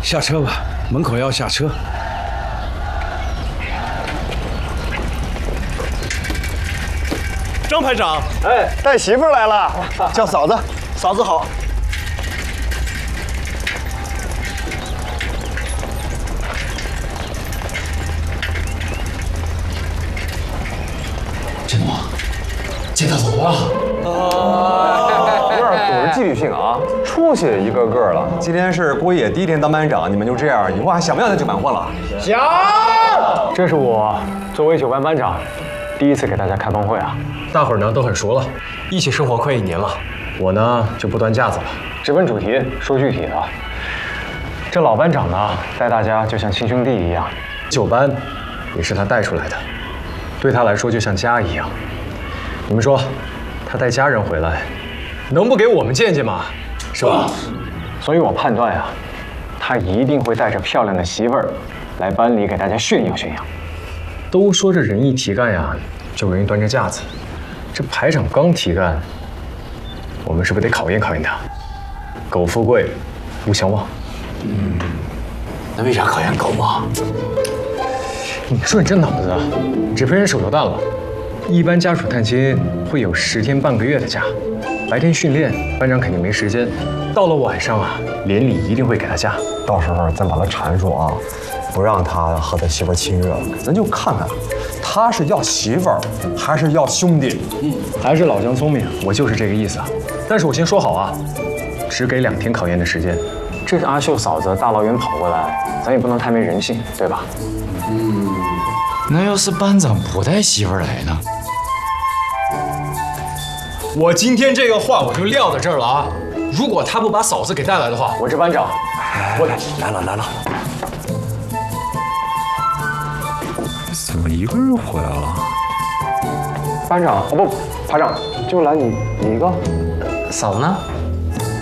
下车吧，门口要下车。 张排长， 哎，带媳妇来了，叫嫂子，嫂子好。 振东，接他走了。 有点组织纪律性啊，出息一个个了。今天是郭野第一天当班长，你们就这样，以后还想不想在九班换了？ 想。这是我作为九班班长第一次给大家开班会啊。 大伙儿呢都很熟了，一起生活快1年了。我呢就不端架子了， 直奔主题，说具体的。这老班长呢带大家就像亲兄弟一样 ，9班也是他带出来的，对他来说就像家一样。你们说，他带家人回来，能不给我们见见吗？是吧？ 所以我判断呀，他一定会带着漂亮的媳妇儿来班里给大家炫耀炫耀。 都说这人一提干呀，就容易端着架子。这排长刚提干，我们是不是得考验考验他？苟富贵，勿相忘。 那为啥考验狗嘛？ 你说你这脑子，只陪人手榴弹了。一般家属探亲会有10天半个月的假，白天训练，班长肯定没时间。到了晚上啊，连里一定会给他假。 到时候咱把他缠住啊，不让他和他媳妇亲热，咱就看看他是要媳妇儿还是要兄弟。 还是老姜聪明，我就是这个意思啊。但是我先说好啊，只给2天考验的时间。 这是阿秀嫂子大老远跑过来，咱也不能太没人性，对吧？ 那要是班长不带媳妇儿来呢？ 我今天这个话我就撂在这儿了啊！如果他不把嫂子给带来的话， 我是班长， 我来了。怎么一个人回来了？ 班长，哦不，排长，就来你一个。 嫂子呢？